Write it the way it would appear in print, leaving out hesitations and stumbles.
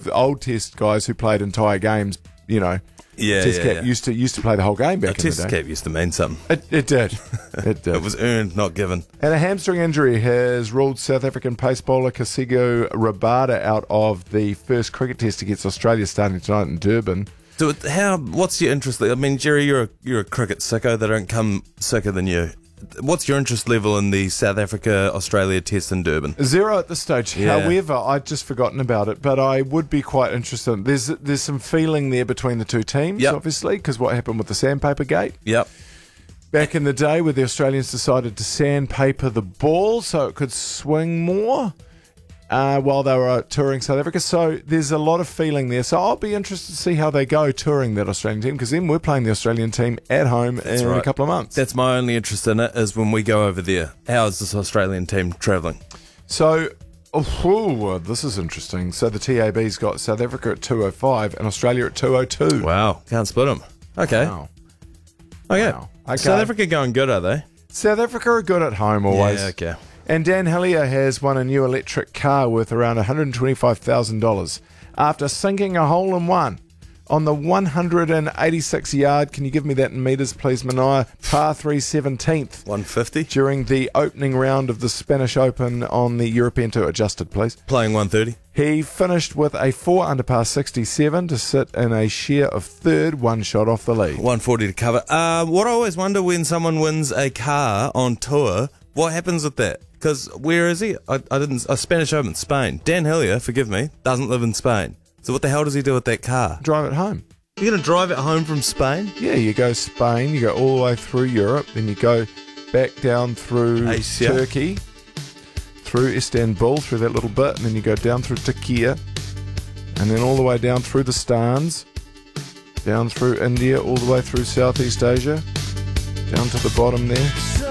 the old Test guys who played entire games, Test cap used to play the whole game back in the day. Test cap used to mean something. It did. It did. It was earned, not given. And a hamstring injury has ruled South African pace bowler Kagiso Rabada out of the first cricket test against Australia starting tonight in Durban. So what's your interest? I mean, Jerry, you're a cricket sicko. They don't come sicker than you. What's your interest level in the South Africa-Australia test in Durban? 0 at this stage. Yeah. However, I'd just forgotten about it, but I would be quite interested. There's some feeling there between the two teams, obviously, because what happened with the sandpaper gate. Yep. Back in the day where the Australians decided to sandpaper the ball so it could swing more while they were touring South Africa. So there's a lot of feeling there. So I'll be interested to see how they go touring that Australian team, because then we're playing the Australian team at home in a couple of months. That's my only interest in it, is when we go over there. How is this Australian team travelling? So, this is interesting. So the TAB's got South Africa at 2:05 and Australia at 2:02. Wow. Can't split them. Okay. Wow. Okay. Wow. Okay. South Africa going good, are they? South Africa are good at home always. Yeah, okay. And Dan Hillier has won a new electric car worth around $125,000 after sinking a hole-in-one on the 186-yard, can you give me that in metres, please, Mania, par 3 17th. 150? During the opening round of the Spanish Open on the European Tour. Adjusted, please. Playing 130. He finished with a 4 under par 67 to sit in a share of third, one shot off the lead. 140 to cover. What I always wonder when someone wins a car on tour, what happens with that? Because where is he? Spanish Open, Spain. Dan Hillier, forgive me, doesn't live in Spain. So what the hell does he do with that car? Drive it home. You're going to drive it home from Spain? Yeah, you go Spain, you go all the way through Europe, then you go back down through Asia. Turkey, through Istanbul, through that little bit, and then you go down through Turkey, and then all the way down through the Stans, down through India, all the way through Southeast Asia, down to the bottom there.